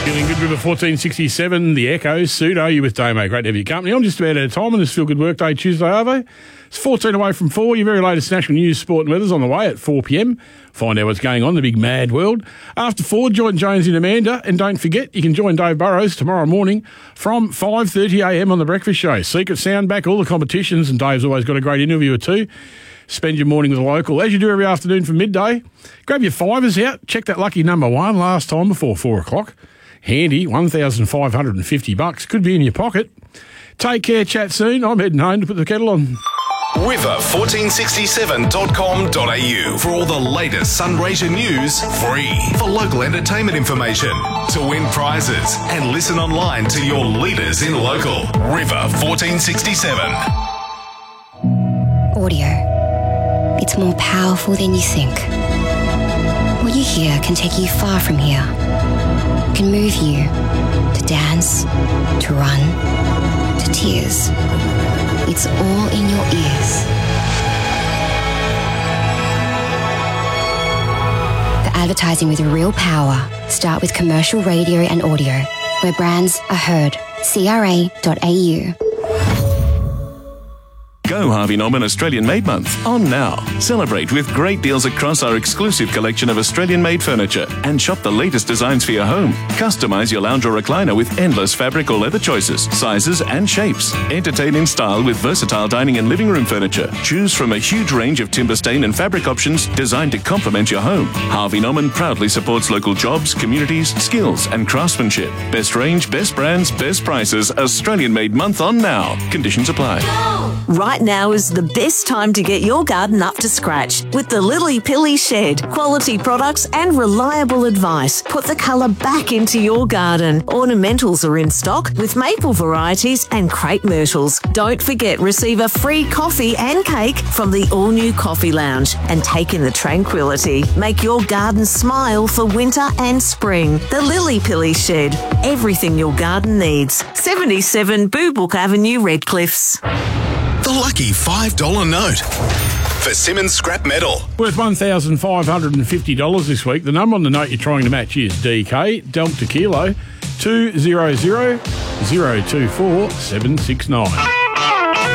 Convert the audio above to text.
Feeling good with the 1467, the Echoes. Pseudo, you with Damo. Great to have your company. I'm just about out of time on this Feel Good Workday Tuesday, Arvo. It's 14 away from 4. Your very latest national news, sport and weather's on the way at 4 p.m. Find out what's going on in the big mad world. After 4, join Jones and Amanda. And don't forget, you can join Dave Burrows tomorrow morning from 5:30am on The Breakfast Show. Secret Sound back, all the competitions, and Dave's always got a great interview or two. Spend your morning with a local, as you do every afternoon from midday. Grab your fivers out. Check that lucky number 1 last time before 4 o'clock. Handy, $1,550. Could be in your pocket. Take care, chat soon. I'm heading home to put the kettle on. River1467.com.au for all the latest Sunraysia news, free. For local entertainment information, to win prizes, and listen online to your leaders in local. River 1467. Audio. It's more powerful than you think. What you hear can take you far from here. It can move you to dance, to run, to tears. It's all in your ears. For advertising with real power, start with commercial radio and audio, where brands are heard. CRA.au. Go Harvey Norman Australian Made Month on now. Celebrate with great deals across our exclusive collection of Australian made furniture and shop the latest designs for your home. Customise your lounge or recliner with endless fabric or leather choices, sizes and shapes. Entertain in style with versatile dining and living room furniture. Choose from a huge range of timber stain and fabric options designed to complement your home. Harvey Norman proudly supports local jobs, communities, skills and craftsmanship. Best range, best brands, best prices. Australian Made Month on now. Conditions apply. Right now is the best time to get your garden up to scratch with the Lily Pilly Shed. Quality products and reliable advice put the colour back into your garden. Ornamentals are in stock with maple varieties and crepe myrtles. Don't forget, receive a free coffee and cake from the all-new Coffee Lounge and take in the tranquility. Make your garden smile for winter and spring. The Lily Pilly Shed. Everything your garden needs. 77 Boobook Avenue, Redcliffs. The lucky $5 note for Simmons Scrap Metal. Worth $1,550 this week. The number on the note you're trying to match is DK, Delta Kilo, 200 024 769.